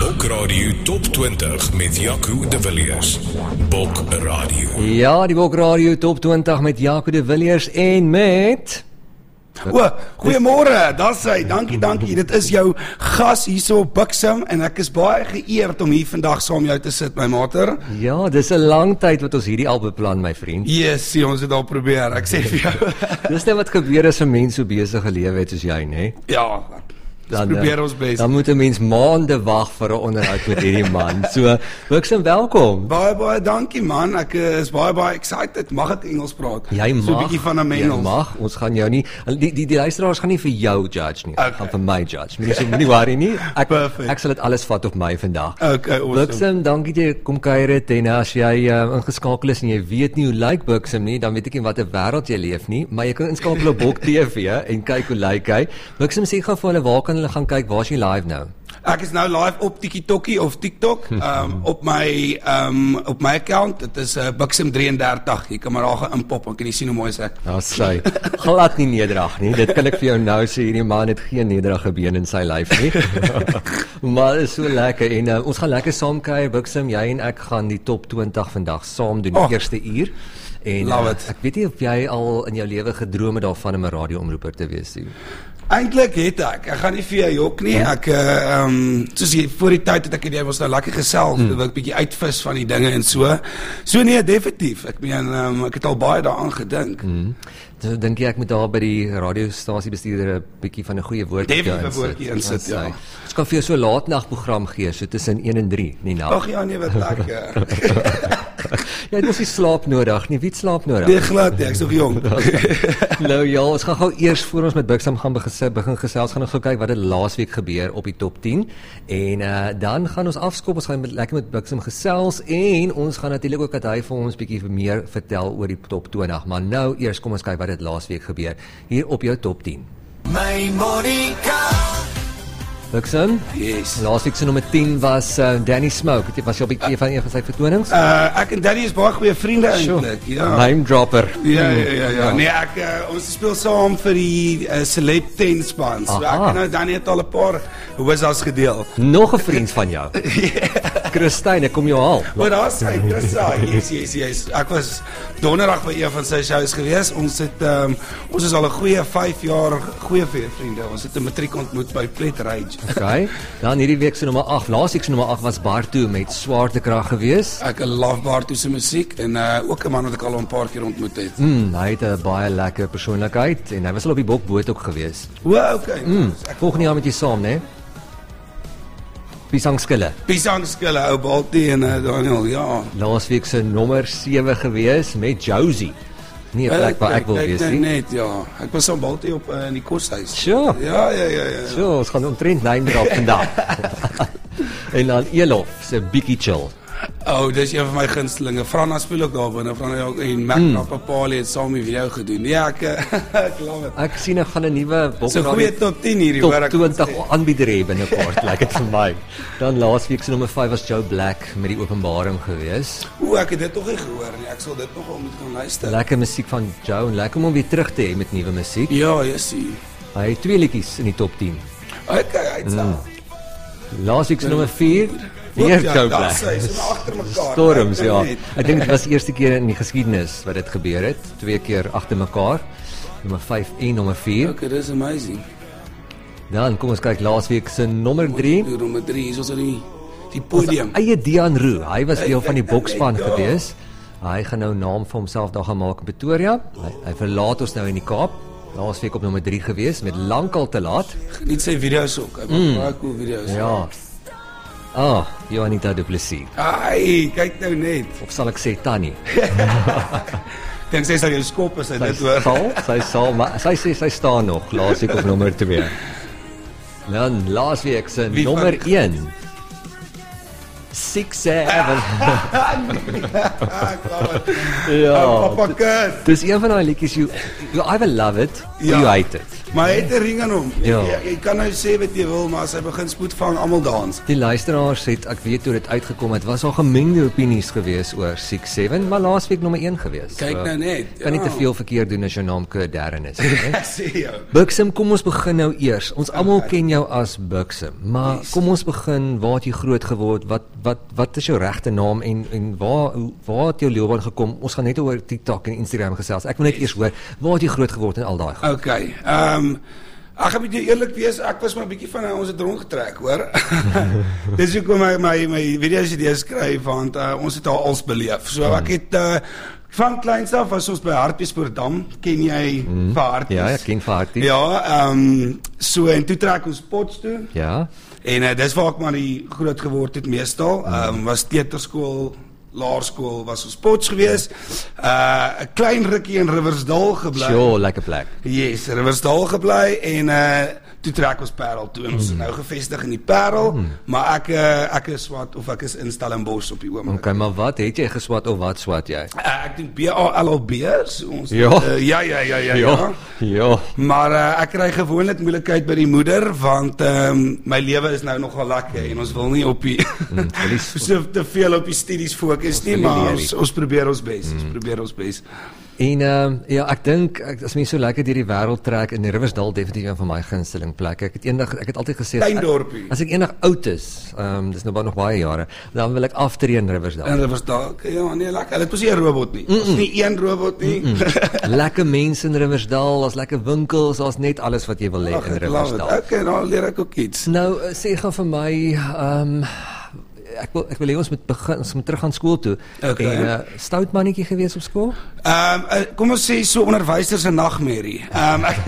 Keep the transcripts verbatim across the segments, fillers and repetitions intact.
Bokradio Top twintig met Jaco de Villiers. Bokradio. Ja, die Bokradio Top twintig met Jaco de Villiers en met... O, goeiemôre, daar sê, dankie, dankie, dit is jou gas hier so op Buxum en ek is baie geëerd om hier vandag saam jou te sit, my mater. Ja, dis 'n lang tyd wat ons hierdie al beplan, my vriend. Yes, ons het al probeer, ek sê vir jou. Dis net wat gebeur as 'n mens so besige lewe het soos jy, né? Ja, Dan, probeer ons bes. Dan moet 'n mens maande wag vir 'n onderhoud met hierdie man. So, Buxum, welkom. Baie, baie dankie man, ek is baie, baie excited, mag ek Engels praat? Jy mag, so 'n bietjie van 'n Engels. Jy mag, ons gaan jou nie, die, die, die luisteraars gaan nie vir jou judge nie, Okay. gaan vir my judge. Moenie so, moenie worry nie, ek, Perfect. ek sal dit alles vat op my vandag. Okay, awesome. Buxum, dankie dat jy kom kuier het en as jy uh, ingeskakel is en jy weet nie hoe lyk Buxum nie, dan weet ek nie wat 'n wêreld jy leef nie, maar jy kan inskakel op Bok T V en kyk hoe lyk hy. Buxum, sê gou vir hulle, waar kan hulle gaan kyk, waar is jy live nou? Ek is nou live op TikTok of TikTok, um, op my um, op my account, dit is uh, Buxum drieëndertig, jy kan maar daar gaan inpop, dan kan jy sien hoe mooi is ek. Daar sê, glad nie nederig nie, dit kan ek vir jou nou sê, hierdie man het geen nederige been in sy lyf nie, maar is so lekker, en uh, ons gaan lekker saam kuier, Buxum, jy en ek gaan die top twintig vandag saam doen, die Oh. eerste uur, en Love uh, it. ek weet nie of jy al in jou lewe gedroom het daarvan om 'n radioomroeper te wees nie. Eintlik het ek, ek gaan nie vir jou jok nie, ek, uh, um, soos jy, voor die tyd het ek en jy was nou lekker gesels, mm. wil ek bietjie uitvis van die dinge en so, so nee, definitief, ek meen, um, ek het al baie daaraan gedink. Mm. So dink jy ek moet daar by die radiostasie-bestuurder 'n bietjie van 'n goeie woordjie Definitief 'n woordjie insit, ja. Ons kan vir jou so 'n laatnagprogram gee, so tussen een en drie, nie nou. Ag ja, nee, wat lekker. Jy het mos nie slaap nodig nie, wie het slaap nodig? Nee, glad nie, ek is nog jong. Nou ja, ons gaan gou eers voor ons met Buxum gaan begin, begin gesels, gaan ons gou kyk wat het laasweek gebeur op die top tien en uh, dan gaan ons afskop, ons gaan met, lekker met Buxum gesels en ons gaan natuurlik ook dat hy vir ons bietjie meer vertel oor die top twintig, maar nou eers kom ons kyk wat het laasweek gebeur hier op jou top tien. My Monica. Buxum, Yes. laasweek se nommer tien was uh, Danny Smoke, het jy was jy op die een van een van sy vertonings? Uh, ek en Danny is baie goeie vriende eintlik, ja. Name dropper. Ja, ja, ja, ja. Nee, ek, uh, ons speel saam vir die uh, Celeb ten span. So Aha. ek en nou Danny het al 'n paar wizards gedeel. Nog 'n vriend van jou. Christine, ek kom jou haal. Maar daar sê Christa, yes, yes, yes. Ek was donderdag by een van sy shows gewees. Ons het um, ons is al 'n goeie vyf jaar goeie vriende. Ons het 'n matriek ontmoet by Plet Rage. Okay. Dan hierdie week se nommer agt, laasweek se nommer agt was Bartu met Swaartekrag gewees. Ek love Bartu se musiek en uh, ook 'n man wat ek al 'n paar keer ontmoet het. Mm, hy het 'n baie lekker persoonlikheid en hy was al op die Bokboot ook gewees. O, okay. Mm, volgende jaar met jy saam, né? Pisangskille. Pisangskille, ou Baltie en uh, Daniel, ja. Laasweek se nommer sewe gewees met Josie. Nie 'n plek waar ek wil wees nie. Net, ja. Ek was aan Baltie op uh, in die koshuis. Sure. Ja, ja, ja, ja. So, ons gaan omtrent nine drop vandag. En dan Elof se bietjie chill. Oh, dis een van my gunstelinge. Franna speel ook daar binne. Franna ook en Mac mm. Papali het saam die video gedoen. Ja, ek ek love dit. Ek sien ek gaan 'n nuwe So Bokradio goeie top tien hierdie top hoor ek. twintig aanbieder hê binnekort, lyk dit vir my. Dan laasweek se nommer vyf was Joe Black met die Openbaring gewees. O, ek het dit nog nie gehoor nie. Ek sal dit nogal moet gaan luister. Lekker musiek van Joe en lekker om hom weer terug te hê met nuwe musiek. Ja, jessie. Hy het twee liedjies in die top tien. Okay, uitstaan. Laasweek se nommer vier, Ook, weer ja, Joe daar Black. sê, so agter mekaar. Storms, Ek ja. weet. Ek dink dit was die eerste keer in die geskiedenis wat dit gebeur het, twee keer agter mekaar. Nommer vyf en nommer vier. Okay, dis amazing. Dan kom ons kyk laasweek se nommer drie. Die nommer drie, hier is ons die die podium. Eie Dian Roo, hy was deel van die Hey, bokspan ja. gewees. Hy gaan nou naam vir homself daar gaan maak in Pretoria. Hy, hy verlaat ons nou in die Kaap. Laasweek op nommer drie gewees met Lankal te laat. Geniet sy video's ook. Hy maak baie cool video's. Ja. Ah, Johanita Du Plessis. Ai, kyk nou net. Of sal ek sê Tannie? Dink sy sal jou skop as hy Sy dit hoor. sal, sy sal, maar sy sê sy staan nog laasweek op nommer twee. Dan laasweek se Wie van- nommer een. six seven. Ja. Ja. Papa kind. Dis een van daai liedjies, you, you either love it or Ja. you hate it. Maar hy het 'n ring aan hom. Ja. Jy, jy kan nou sê wat jy wil, maar as hy begin spoed vang, almal dans. Die luisteraars het, ek weet toe dit uitgekom het, was al gemengde opinies gewees oor Six Seven, maar laasweek nommer een gewees. Kyk nou net. Kan nie ja. te veel verkeerd doen as jou naam Kurt Darren is. Hè? Sê jou. Buxum, kom ons begin nou eers. Ons almal ken jou as Buxum, maar Yes. kom ons begin, waar het jy groot geword? Wat wat wat is jou regte naam en en waar waar het jou loopbaan gekom? Ons gaan net oor TikTok en Instagram gesels. Ek wil net eers hoor, waar het jy groot geword en al daai goed? Okay. Ehm um, Ek gaan met jou eerlik wees, ek was maar 'n bietjie van uh, ons het rondgetrek, hoor. Dis hoekom my my my video's hierdie skryf, want uh, ons het al als beleef. So ek het uh, van kleins af was ons by Hartbeespoortdam, ken jy mm. vir Hartbees? Ja, ek ken vir Hartbees. Ja, ehm um, so en toe trek ons Potch toe. Ja. En uh, dis waar ek maar die groot geword het meestal. Ehm um, was teaterskool, laerskool was ons Potch gewees. 'n uh, klein rukkie in Riversdal gebly. Sure, lekker plek. Yes, Riversdal gebly en uh toe trek ons Parel toe en ons is nou gevestig in die Parel, mm. maar ek uh, ek is swat of ek is in Stellenbosch op die oomblik. Okay, maar wat het jy geswat of wat swat jy? Uh, ek doen B A L L B, so ons Ja. Uh, ja, ja, ja, ja, ja. Ja. Maar uh, ek kry gewoonlik moeilikheid by die moeder want ehm um, my lewe is nou nogal lekker en ons wil nie op die Mm, so te veel op die studies fokus nie, maar ons, ons probeer ons bes. Mm. Ons probeer ons bes. En uh, ja, ek dink ek- as mens so lekker deur die wêreld trek, in Riversdal definitief een van my gunsteling plekke. Ek het eendag ek het altyd gesê as Klein ek- dorpie. as ek eendag oud is, ehm um, dis nou ba- nog baie jare, dan wil ek aftree in Riversdal. En Riversdal, ja, nee, lekker. Dit was nie 'n robot nie. Ons nie een robot nie. Mm -mm. Lekker mense in Riversdal, daar's lekker winkels, daar's net alles wat jy wil hê Ag, in ek love it. Riversdal. Okay, nou leer ek ook iets. Nou uh, sê gaan vir my ehm um, ek wil ek wil hê ons moet begin ons moet terug gaan skool toe. Okay. En uh, stout mannetjie gewees op skool? Ehm um, uh, kom ons sê so onderwyser se nagmerrie. Ehm um,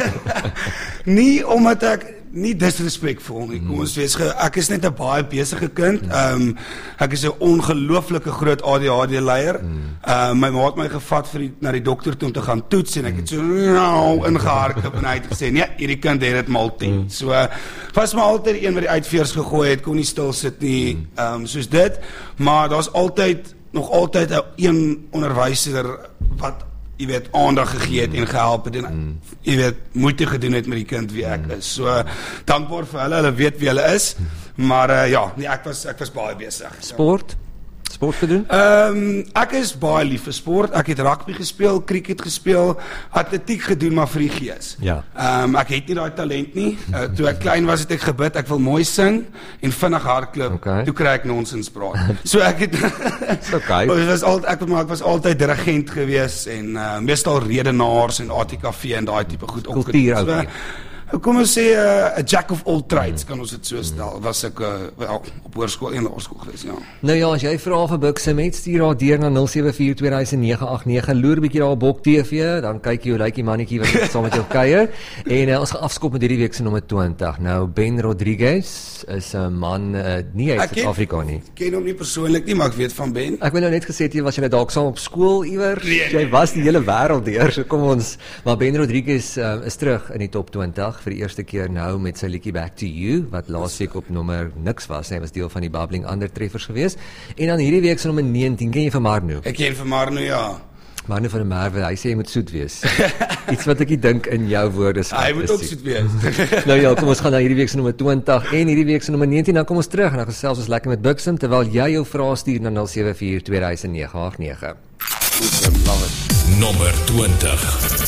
nie omdat ek nie disrespekvol nie. Kom ons wees ge, ek is net 'n baie besige kind. Ehm um, ek is 'n ongelooflike groot A D H D leier. Ehm um, my ma het my gevat vir die, na die dokter toe om te gaan toets en ek het so nou ingehardloop en hy het gesê nee, hierdie kind het dit multi. So uh, was maar altyd een wat die uitveers gegooi het, kon nie stil sit nie. Ehm um, soos dit, maar daar's altyd nog altyd 'n een onderwyser wat jy weet aandag gegee het en gehelp het en mm. jy weet moeite gedoen het met die kind wie ek is. So uh, dankbaar vir hulle, hulle weet wie hulle is. Maar uh, ja, nee, ek was ek was baie besig. Sport? Sport gedoen? Ehm um, ek is baie lief vir sport. Ek het rugby gespeel, cricket gespeel, atletiek gedoen maar vir die gees. Ja. Ehm um, ek het nie daai talent nie. Uh, toe ek klein was het ek gebid ek wil mooi sing en vinnig hardloop. Okay. Toe kry ek nonsens praat. So ek het Dis okay. Dit was altyd ek maar ek was altyd dirigent gewees en uh, meestal redenaars en A T K V en daai tipe goed opgedoen. Kultuur ook So, nie. kom ons sê 'n uh, jack of all trades kan ons dit so stel. Was ek uh, wel op hoërskool en laerskool gewees, ja. Nou ja, as jy vra vir Buxum het, stuur daar deur na nul sewe vier twee nege agt nege. Loer bietjie daar op Bok T V, dan kyk jy hoe lyk die mannetjie wat saam met jou kuier. En uh, ons gaan afskop met hierdie week se nommer twintig. Nou Ben Rodriguez is 'n man uh, nie uit Ek ken- Suid-Afrika nie. Ek ken hom nie persoonlik nie, maar ek weet van Ben. Ek wil nou net gesê het jy was jy dalk saam op skool iewers. Nee, Jy nee. was die hele wêreld deur. So kom ons, maar Ben Rodriguez uh, is terug in die top twintig vir die eerste keer nou met sy liedjie Back to You wat laasweek op nommer niks was. Hy was deel van die Bubbling Under treffers gewees. En dan hierdie week se nommer negentien, ken jy vir Marno? Ek ken vir Marno, ja. Marno van der Merwe, hy sê jy moet soet wees. Iets wat ek nie dink in jou woorde skat. Hy moet is ook soet. soet wees. Nou ja, kom ons gaan na hierdie week se nommer twintig en hierdie week se nommer negentien, dan kom ons terug en dan gesels ons lekker met Buxum terwyl jy jou vrae stuur na nul sewe vier twee nege agt nege. Love it. Nommer twintig.